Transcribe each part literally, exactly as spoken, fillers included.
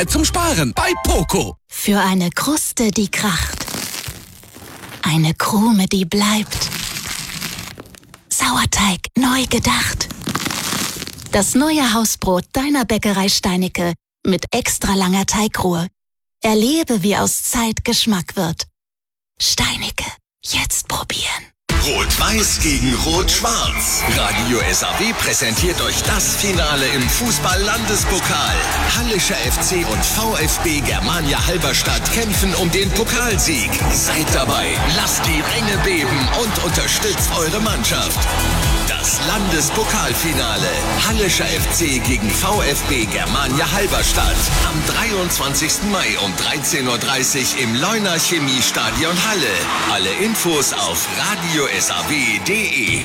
zum Sparen bei Poco. Für eine Kruste, die kracht. Eine Krume, die bleibt. Sauerteig neu gedacht. Das neue Hausbrot deiner Bäckerei Steinicke mit extra langer Teigruhe. Erlebe, wie aus Zeit Geschmack wird. Steinicke, jetzt probieren. Rot-Weiß gegen Rot-Schwarz. Radio S A W präsentiert euch das Finale im Fußball-Landespokal. Hallischer F C und VfB Germania Halberstadt kämpfen um den Pokalsieg. Seid dabei, lasst die Ränge beben und unterstützt eure Mannschaft. Das Landespokalfinale. Hallischer F C gegen VfB Germania Halberstadt. Am dreiundzwanzigsten Mai um dreizehn Uhr dreißig im Leuner Chemiestadion Halle. Alle Infos auf radio s a w punkt d e.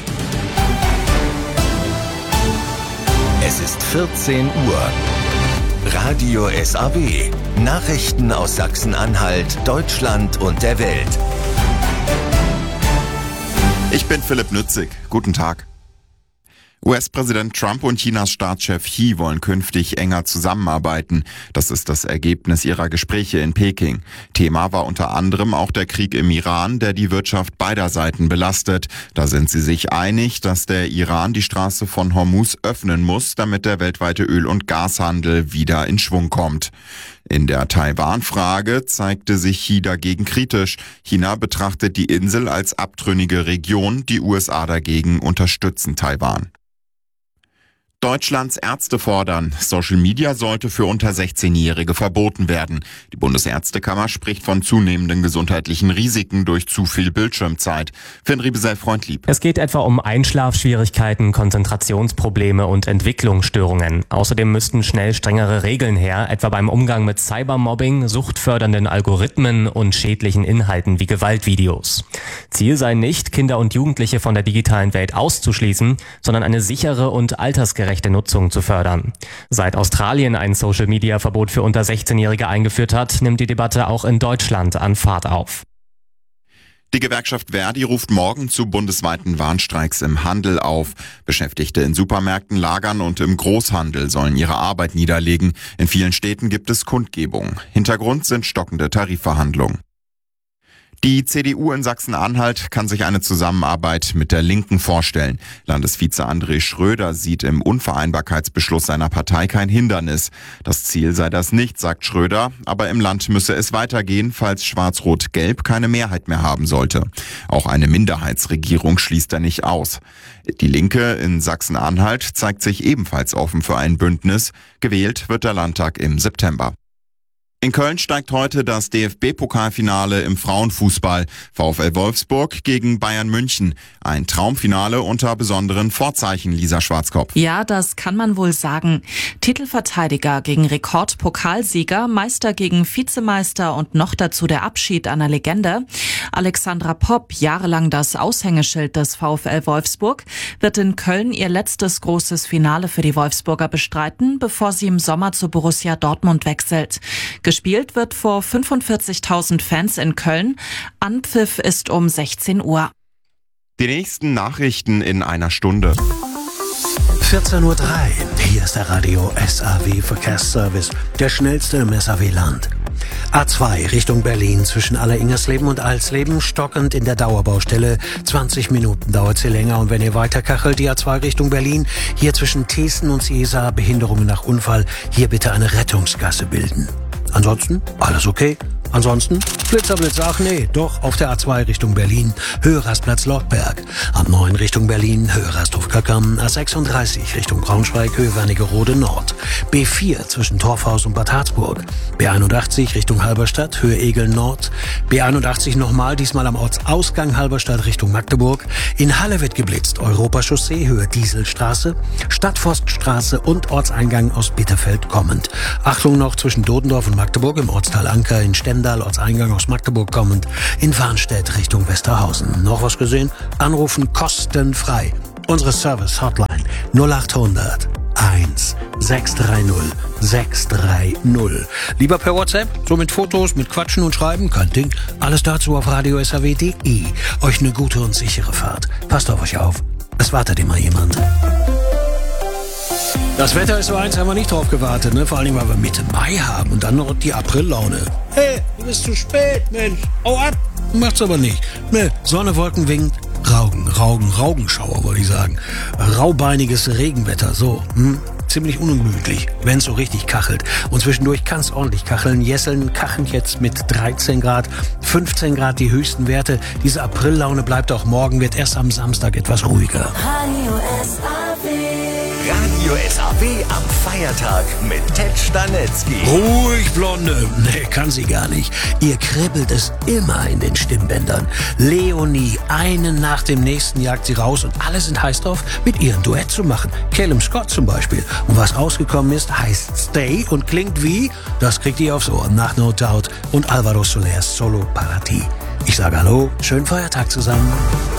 Es ist vierzehn Uhr. Radio S A W. Nachrichten aus Sachsen-Anhalt, Deutschland und der Welt. Ich bin Philipp Nützig. Guten Tag. U S-Präsident Trump und Chinas Staatschef Xi wollen künftig enger zusammenarbeiten. Das ist das Ergebnis ihrer Gespräche in Peking. Thema war unter anderem auch der Krieg im Iran, der die Wirtschaft beider Seiten belastet. Da sind sie sich einig, dass der Iran die Straße von Hormuz öffnen muss, damit der weltweite Öl- und Gashandel wieder in Schwung kommt. In der Taiwan-Frage zeigte sich Xi dagegen kritisch. China betrachtet die Insel als abtrünnige Region, die U S A dagegen unterstützen Taiwan. Deutschlands Ärzte fordern, Social Media sollte für unter sechzehnjährige verboten werden. Die Bundesärztekammer spricht von zunehmenden gesundheitlichen Risiken durch zu viel Bildschirmzeit. Finn Riebesell-Freundlieb. Es geht etwa um Einschlafschwierigkeiten, Konzentrationsprobleme und Entwicklungsstörungen. Außerdem müssten schnell strengere Regeln her, etwa beim Umgang mit Cybermobbing, suchtfördernden Algorithmen und schädlichen Inhalten wie Gewaltvideos. Ziel sei nicht, Kinder und Jugendliche von der digitalen Welt auszuschließen, sondern eine sichere und altersgerechte Nutzung zu fördern. Seit Australien ein Social-Media-Verbot für unter sechzehnjährige eingeführt hat, nimmt die Debatte auch in Deutschland an Fahrt auf. Die Gewerkschaft Verdi ruft morgen zu bundesweiten Warnstreiks im Handel auf. Beschäftigte in Supermärkten, Lagern und im Großhandel sollen ihre Arbeit niederlegen. In vielen Städten gibt es Kundgebungen. Hintergrund sind stockende Tarifverhandlungen. Die C D U in Sachsen-Anhalt kann sich eine Zusammenarbeit mit der Linken vorstellen. Landesvize André Schröder sieht im Unvereinbarkeitsbeschluss seiner Partei kein Hindernis. Das Ziel sei das nicht, sagt Schröder, aber im Land müsse es weitergehen, falls Schwarz-Rot-Gelb keine Mehrheit mehr haben sollte. Auch eine Minderheitsregierung schließt er nicht aus. Die Linke in Sachsen-Anhalt zeigt sich ebenfalls offen für ein Bündnis. Gewählt wird der Landtag im September. In Köln steigt heute das D F B-Pokalfinale im Frauenfußball. VfL Wolfsburg gegen Bayern München. Ein Traumfinale unter besonderen Vorzeichen, Lisa Schwarzkopf. Ja, das kann man wohl sagen. Titelverteidiger gegen Rekordpokalsieger, Meister gegen Vizemeister und noch dazu der Abschied einer Legende. Alexandra Popp, jahrelang das Aushängeschild des VfL Wolfsburg, wird in Köln ihr letztes großes Finale für die Wolfsburger bestreiten, bevor sie im Sommer zu Borussia Dortmund wechselt. Gespielt wird vor fünfundvierzigtausend Fans in Köln. Anpfiff ist um sechzehn Uhr. Die nächsten Nachrichten in einer Stunde. vierzehn Uhr drei. Hier ist der Radio S A W Verkehrsservice, der schnellste im S A W-Land. A zwei Richtung Berlin zwischen Alleringersleben und Alsleben stockend in der Dauerbaustelle. zwanzig Minuten dauert sie länger und wenn ihr weiterkachelt, die A zwei Richtung Berlin, hier zwischen Thiessen und Seesa, Behinderungen nach Unfall, hier bitte eine Rettungsgasse bilden. Ansonsten alles okay? Ansonsten Blitzer, Blitzer, ach nee, doch auf der A zwei Richtung Berlin, Höhe-Rastplatz Lottberg. A neun Richtung Berlin, Höhe-Rasthof-Kackam, A sechsunddreißig Richtung Braunschweig, Höhe Wernigerode Nord. B vier zwischen Torfhaus und Bad Harzburg. B einundachtzig Richtung Halberstadt, Höhe Egeln Nord. B einundachtzig nochmal, diesmal am Ortsausgang Halberstadt Richtung Magdeburg. In Halle wird geblitzt, Europachaussee, Höhe Dieselstraße, Stadtforststraße und Ortseingang aus Bitterfeld kommend. Achtung noch zwischen Dodendorf und Magdeburg im Ortsteil Anker, in Stendal, Ortseingang aus Magdeburg kommend, in Warnstedt Richtung Westerhausen. Noch was gesehen? Anrufen kostenfrei. Unsere Service-Hotline null achthundert eins sechs drei null sechs drei null. Lieber per WhatsApp, so mit Fotos, mit Quatschen und Schreiben, kein Ding. Alles dazu auf radio s a w punkt d e. Euch eine gute und sichere Fahrt. Passt auf euch auf. Es wartet immer jemand. Das Wetter ist so eins, haben wir nicht drauf gewartet, ne? Vor allem, weil wir Mitte Mai haben und dann noch die Aprillaune. Hey, du bist zu spät, Mensch. Hau ab. Macht's aber nicht. Ne, Sonne, Wolken, Wind, Raugen, Raugen, Raugenschauer, wollte ich sagen. Raubeiniges Regenwetter, so, hm? Ziemlich ungemütlich, wenn es so richtig kachelt. Und zwischendurch kann es ordentlich kacheln. Jesseln kachen jetzt mit dreizehn Grad, fünfzehn Grad die höchsten Werte. Diese Aprillaune bleibt auch morgen, wird erst am Samstag etwas ruhiger. Radio S A W. Radio S A W am Feiertag mit Ted Stanitzky. Ruhig, Blonde. Nee, kann sie gar nicht. Ihr kribbelt es immer in den Stimmbändern. Leonie, einen nach dem nächsten jagt sie raus und alle sind heiß drauf, mit ihr ein Duett zu machen. Callum Scott zum Beispiel. Und was rausgekommen ist, heißt Stay und klingt wie, das kriegt ihr aufs Ohr, nach No Doubt und Alvaro Solers Solo para ti. Ich sage Hallo, schönen Feiertag zusammen.